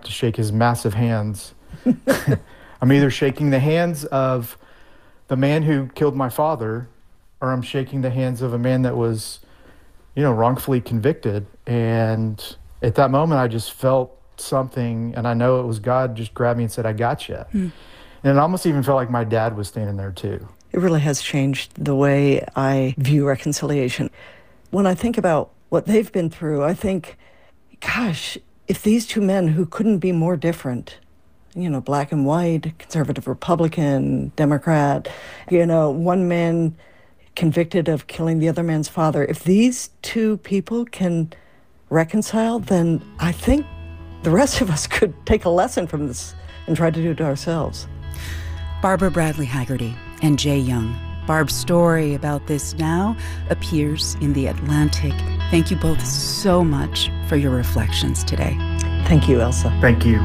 to shake his massive hands. I'm either shaking the hands of the man who killed my father, or I'm shaking the hands of a man that was, wrongfully convicted. And at that moment, I just felt something, and I know it was God just grabbed me and said, I got you. And it almost even felt like my dad was standing there too. It really has changed the way I view reconciliation. When I think about what they've been through, I think, gosh, if these two men who couldn't be more different, black and white, conservative, Republican, Democrat, one man convicted of killing the other man's father, if these two people can reconcile, then I think the rest of us could take a lesson from this and try to do it ourselves. Barbara Bradley Haggerty and Jay Young. Barb's story about this now appears in The Atlantic. Thank you both so much for your reflections today. Thank you, Elsa. Thank you.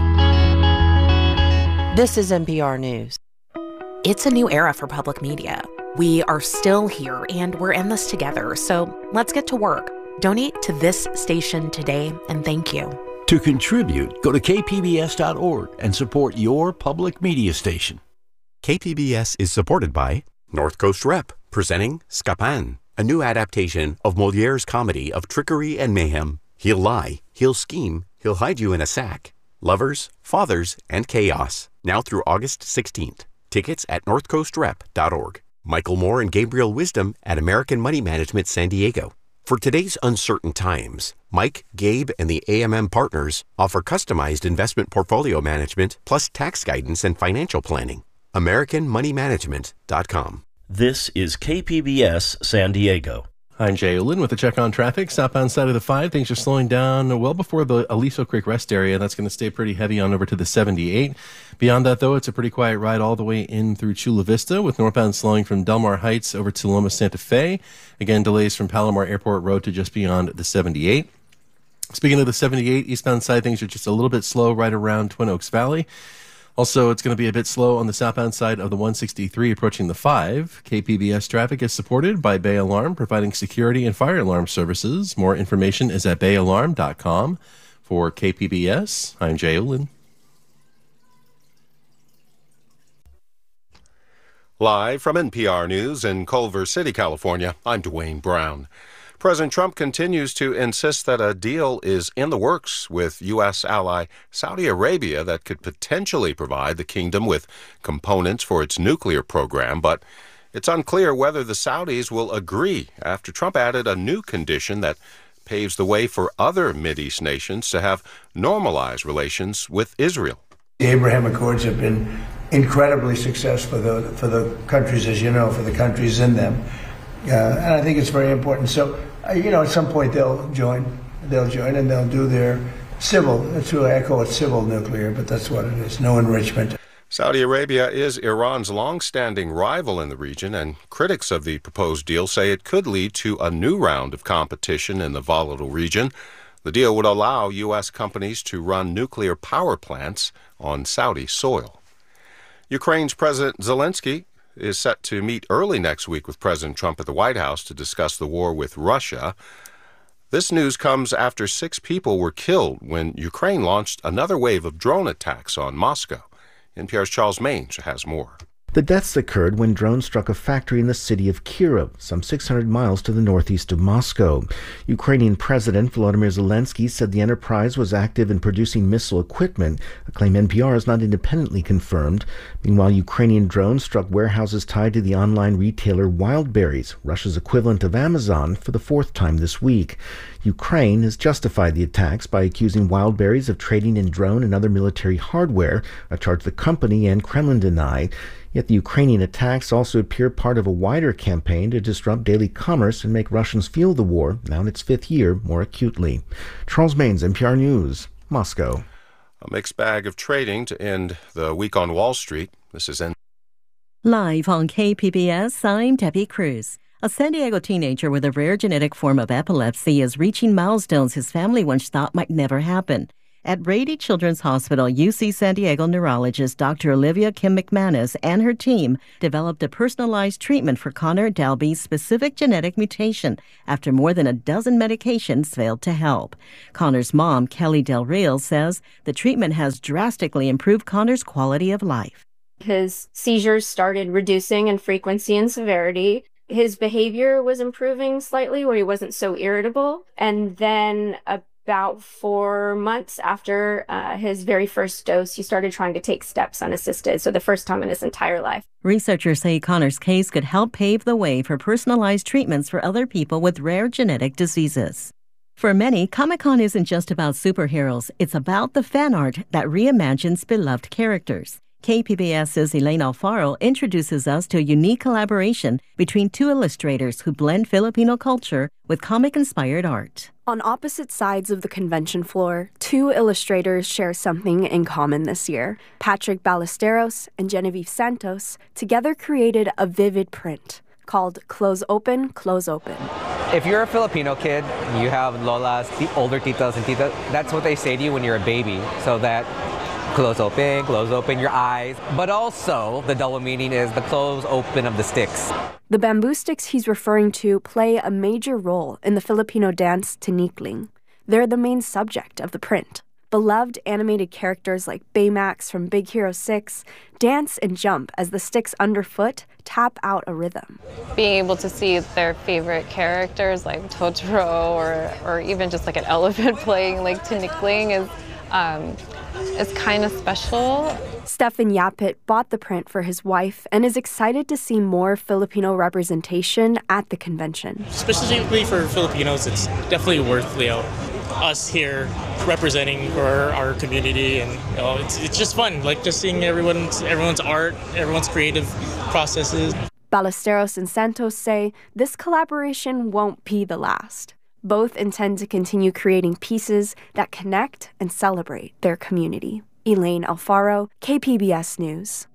This is NPR News. It's a new era for public media. We are still here, and we're in this together, so let's get to work. Donate to this station today, and thank you. To contribute, go to kpbs.org and support your public media station. KPBS is supported by North Coast Rep, presenting Scapin, a new adaptation of Moliere's comedy of trickery and mayhem. He'll lie, he'll scheme, he'll hide you in a sack. Lovers, fathers, and chaos. Now through August 16th. Tickets at northcoastrep.org. Michael Moore and Gabriel Wisdom at American Money Management San Diego. For today's uncertain times, Mike, Gabe, and the AMM partners offer customized investment portfolio management plus tax guidance and financial planning. AmericanMoneyManagement.com. This is KPBS San Diego. I'm Jay Olin with a check on traffic. Southbound side of the 5, things are slowing down well before the Aliso Creek Rest area. That's going to stay pretty heavy on over to the 78. Beyond that, though, it's a pretty quiet ride all the way in through Chula Vista, with northbound slowing from Del Mar Heights over to Loma Santa Fe. Again, delays from Palomar Airport Road to just beyond the 78. Speaking of the 78, eastbound side, things are just a little bit slow right around Twin Oaks Valley. Also, it's going to be a bit slow on the southbound side of the 163 approaching the 5. KPBS traffic is supported by Bay Alarm, providing security and fire alarm services. More information is at bayalarm.com. For KPBS, I'm Jay Olin. Live from NPR News in Culver City, California, I'm Dwayne Brown. President Trump continues to insist that a deal is in the works with U.S. ally Saudi Arabia that could potentially provide the kingdom with components for its nuclear program, but it's unclear whether the Saudis will agree after Trump added a new condition that paves the way for other Mideast nations to have normalized relations with Israel. The Abraham Accords have been incredibly successful for the countries, as you know, for the countries in them. And I think it's very important. So, at some point they'll join and they'll do their civil, that's who I call it, civil nuclear, but that's what it is, no enrichment. Saudi Arabia is Iran's long-standing rival in the region, and critics of the proposed deal say it could lead to a new round of competition in the volatile region. The deal would allow U.S. companies to run nuclear power plants on Saudi soil. Ukraine's President Zelensky is set to meet early next week with President Trump at the White House to discuss the war with Russia. This news comes after 6 people were killed when Ukraine launched another wave of drone attacks on Moscow. NPR's Charles Mange has more. The deaths occurred when drones struck a factory in the city of Kyiv, some 600 miles to the northeast of Moscow. Ukrainian President Volodymyr Zelensky said the enterprise was active in producing missile equipment, a claim NPR has not independently confirmed. Meanwhile, Ukrainian drones struck warehouses tied to the online retailer Wildberries, Russia's equivalent of Amazon, for the 4th time this week. Ukraine has justified the attacks by accusing Wildberries of trading in drone and other military hardware, a charge the company and Kremlin deny. Yet the Ukrainian attacks also appear part of a wider campaign to disrupt daily commerce and make Russians feel the war, now in its 5th year, more acutely. Charles Maines, NPR News, Moscow. A mixed bag of trading to end the week on Wall Street. This is Live on KPBS, I'm Debbie Cruz. A San Diego teenager with a rare genetic form of epilepsy is reaching milestones his family once thought might never happen. At Rady Children's Hospital, UC San Diego neurologist Dr. Olivia Kim McManus and her team developed a personalized treatment for Connor Dalby's specific genetic mutation after more than a dozen medications failed to help. Connor's mom, Kelly Del Real, says the treatment has drastically improved Connor's quality of life. His seizures started reducing in frequency and severity. His behavior was improving slightly where he wasn't so irritable. And then about 4 months after his very first dose, he started trying to take steps unassisted. So the first time in his entire life. Researchers say Connor's case could help pave the way for personalized treatments for other people with rare genetic diseases. For many, Comic-Con isn't just about superheroes. It's about the fan art that reimagines beloved characters. KPBS's Elaine Alfaro introduces us to a unique collaboration between two illustrators who blend Filipino culture with comic-inspired art. On opposite sides of the convention floor, two illustrators share something in common this year. Patrick Ballesteros and Genevieve Santos together created a vivid print called Close Open, Close Open. If you're a Filipino kid, you have lolas, the older titas and titas, that's what they say to you when you're a baby. So that close open your eyes. But also, the double meaning is the close open of the sticks. The bamboo sticks he's referring to play a major role in the Filipino dance Tinikling. They're the main subject of the print. Beloved animated characters like Baymax from Big Hero 6 dance and jump as the sticks underfoot tap out a rhythm. Being able to see their favorite characters like Totoro or even just like an elephant playing like Tinikling is kind of special. Stefan Yapit bought the print for his wife and is excited to see more Filipino representation at the convention. Specifically for Filipinos, it's definitely worth us here representing for our community, and it's just fun, like just seeing everyone's art, everyone's creative processes. Ballesteros and Santos say this collaboration won't be the last. Both intend to continue creating pieces that connect and celebrate their community. Elaine Alfaro, KPBS News.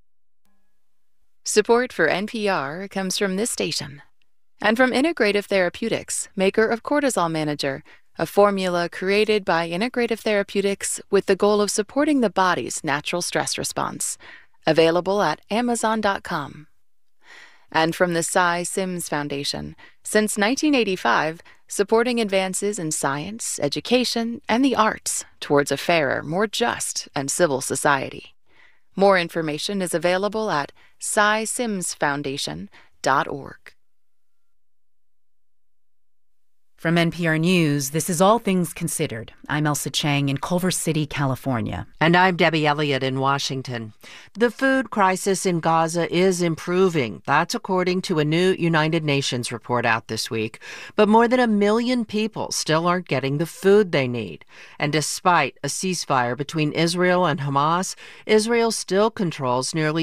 Support for NPR comes from this station and from Integrative Therapeutics, maker of Cortisol Manager, a formula created by Integrative Therapeutics with the goal of supporting the body's natural stress response. Available at Amazon.com. And from the Cy Sims Foundation, since 1985, supporting advances in science, education, and the arts towards a fairer, more just, and civil society. More information is available at cysimsfoundation.org. From NPR News, this is All Things Considered. I'm Elsa Chang in Culver City, California. And I'm Debbie Elliott in Washington. The food crisis in Gaza is improving. That's according to a new United Nations report out this week. But more than 1 million people still aren't getting the food they need. And despite a ceasefire between Israel and Hamas, Israel still controls nearly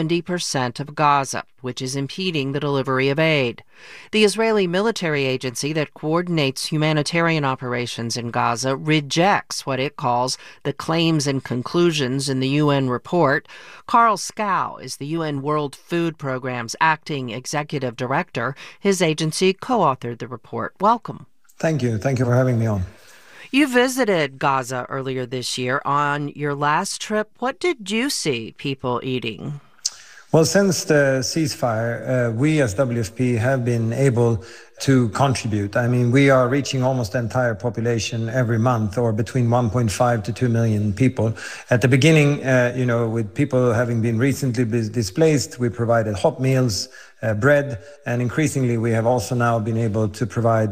70% of Gaza, which is impeding the delivery of aid. The Israeli military agency that coordinates humanitarian operations in Gaza rejects what it calls the claims and conclusions in the UN report. Carl Scow is the UN World Food Programme's acting executive director. His agency co-authored the report. Welcome. Thank you. Thank you for having me on. You visited Gaza earlier this year. On your last trip, what did you see people eating? Well, since the ceasefire, we as WFP have been able to contribute. I mean, we are reaching almost the entire population every month, or between 1.5 to 2 million people. At the beginning, with people having been recently displaced, we provided hot meals, bread, and increasingly we have also now been able to provide,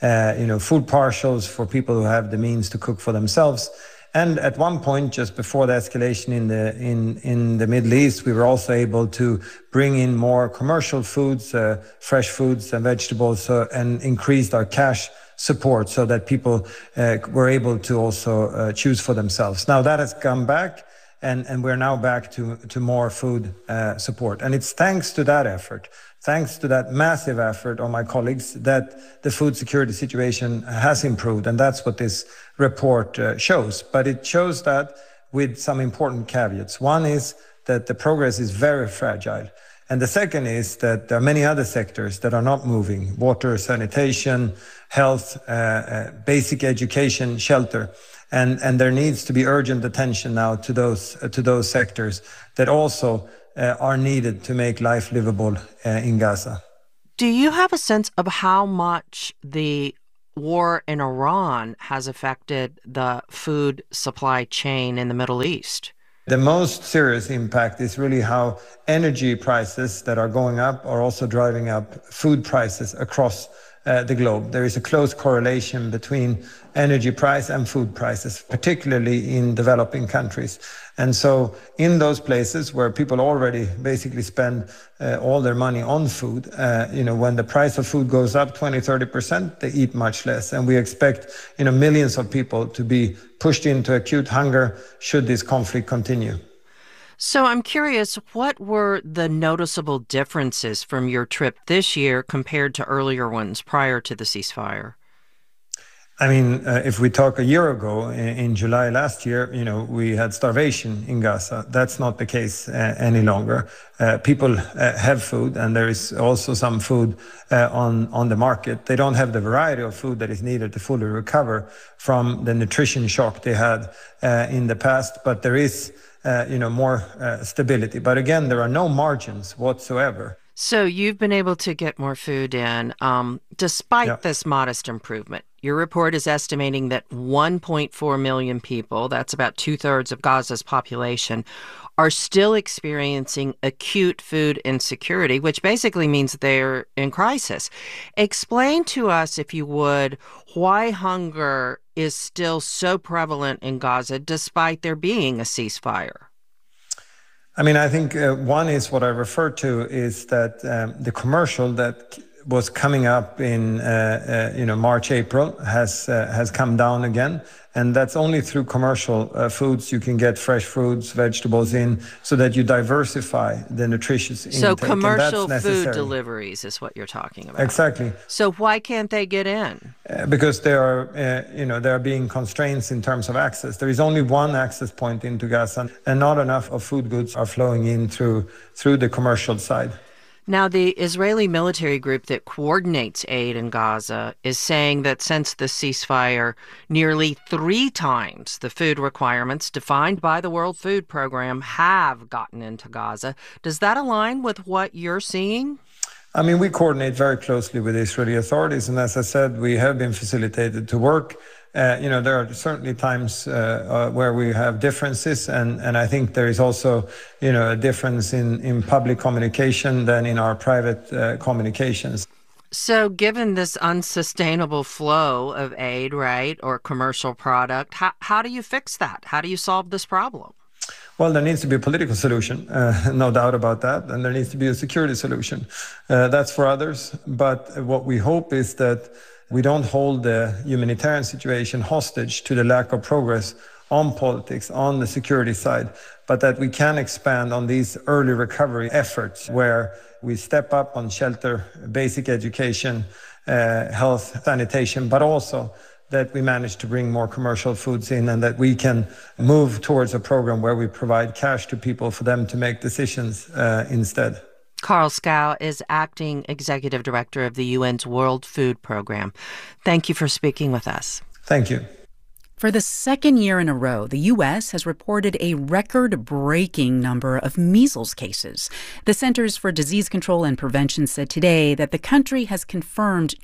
food partials for people who have the means to cook for themselves. And at one point, just before the escalation in the Middle East, we were also able to bring in more commercial foods, fresh foods and vegetables, and increased our cash support so that people were able to also choose for themselves. Now that has come back, and we're now back to more food support. And it's thanks to that effort, thanks to that massive effort of my colleagues, that the food security situation has improved. And that's what this report shows. But it shows that with some important caveats. One is that the progress is very fragile. And the second is that there are many other sectors that are not moving: water, sanitation, health, basic education, shelter. And there needs to be urgent attention now to those sectors that also are needed to make life livable in Gaza. Do you have a sense of how much the war in Iran has affected the food supply chain in the Middle East? The most serious impact is really how energy prices that are going up are also driving up food prices across the globe. There is a close correlation between energy price and food prices, particularly in developing countries. And so in those places where people already basically spend all their money on food, when the price of food goes up 20-30%, they eat much less. And we expect millions of people to be pushed into acute hunger should this conflict continue. So I'm curious, what were the noticeable differences from your trip this year compared to earlier ones prior to the ceasefire? I mean, if we talk a year ago, in July last year, we had starvation in Gaza. That's not the case any longer. People have food, and there is also some food on the market. They don't have the variety of food that is needed to fully recover from the nutrition shock they had in the past, but there is more stability. But again, there are no margins whatsoever. So you've been able to get more food in despite this modest improvement. Your report is estimating that 1.4 million people, that's about 2/3 of Gaza's population, are still experiencing acute food insecurity, which basically means they're in crisis. Explain to us, if you would, why hunger is still so prevalent in Gaza despite there being a ceasefire. I mean, I think one is what I referred to is that the commercial that was coming up in March, April has come down again. And that's only through commercial foods you can get fresh fruits, vegetables in, so that you diversify the nutritious intake. So commercial food deliveries is what you're talking about. Exactly. So why can't they get in? Because there are being constraints in terms of access. There is only one access point into Gaza, and not enough of food goods are flowing in through the commercial side. Now, the Israeli military group that coordinates aid in Gaza is saying that since the ceasefire, nearly 3 times the food requirements defined by the World Food Program have gotten into Gaza. Does that align with what you're seeing? I mean, we coordinate very closely with the Israeli authorities, and as I said, we have been facilitated to work. There are certainly times where we have differences, and I think there is also, a difference in public communication than in our private communications. So given this unsustainable flow of aid, right, or commercial product, how do you fix that? How do you solve this problem? Well, there needs to be a political solution, no doubt about that, and there needs to be a security solution. That's for others, but what we hope is that we don't hold the humanitarian situation hostage to the lack of progress on politics, on the security side, but that we can expand on these early recovery efforts where we step up on shelter, basic education, health, sanitation, but also that we manage to bring more commercial foods in and that we can move towards a program where we provide cash to people for them to make decisions instead. Carl Schou is acting executive director of the UN's World Food Program. Thank you for speaking with us. Thank you. For the second year in a row, the U.S. has reported a record-breaking number of measles cases. The Centers for Disease Control and Prevention said today that the country has confirmed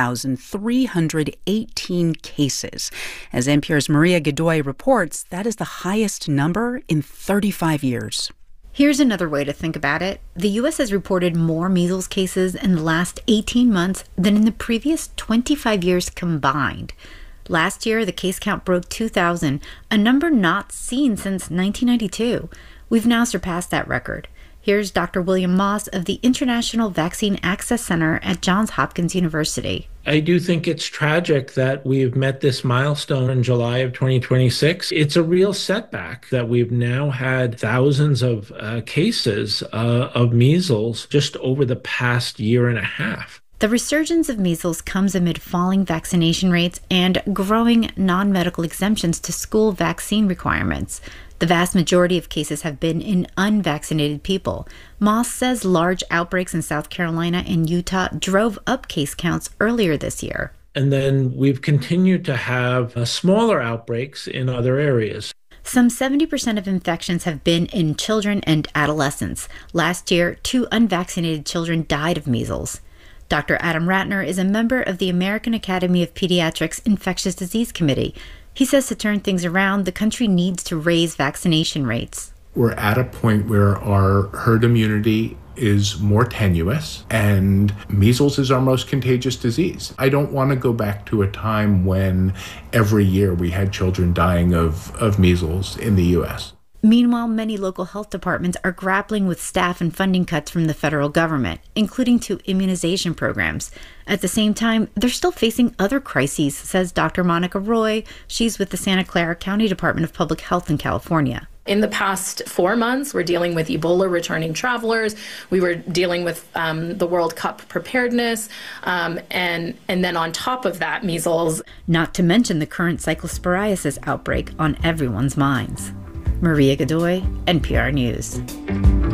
2,318 cases. As NPR's Maria Godoy reports, that is the highest number in 35 years. Here's another way to think about it. The U.S. has reported more measles cases in the last 18 months than in the previous 25 years combined. Last year, the case count broke 2,000, a number not seen since 1992. We've now surpassed that record. Here's Dr. William Moss of the International Vaccine Access Center at Johns Hopkins University. I do think it's tragic that we've met this milestone in July of 2026. It's a real setback that we've now had thousands of cases of measles just over the past year and a half. The resurgence of measles comes amid falling vaccination rates and growing non-medical exemptions to school vaccine requirements. The vast majority of cases have been in unvaccinated people. Moss says large outbreaks in South Carolina and Utah drove up case counts earlier this year. And then we've continued to have smaller outbreaks in other areas. Some 70% of infections have been in children and adolescents. Last year, 2 unvaccinated children died of measles. Dr. Adam Ratner is a member of the American Academy of Pediatrics Infectious Disease Committee. He says to turn things around, the country needs to raise vaccination rates. We're at a point where our herd immunity is more tenuous, and measles is our most contagious disease. I don't want to go back to a time when every year we had children dying of measles in the U.S. Meanwhile, many local health departments are grappling with staff and funding cuts from the federal government, including to immunization programs. At the same time, they're still facing other crises, says Dr. Monica Roy. She's with the Santa Clara County Department of Public Health in California. In the past 4 months, we're dealing with Ebola returning travelers. We were dealing with the World Cup preparedness, and then on top of that, measles. Not to mention the current cyclosporiasis outbreak on everyone's minds. Maria Godoy, NPR News.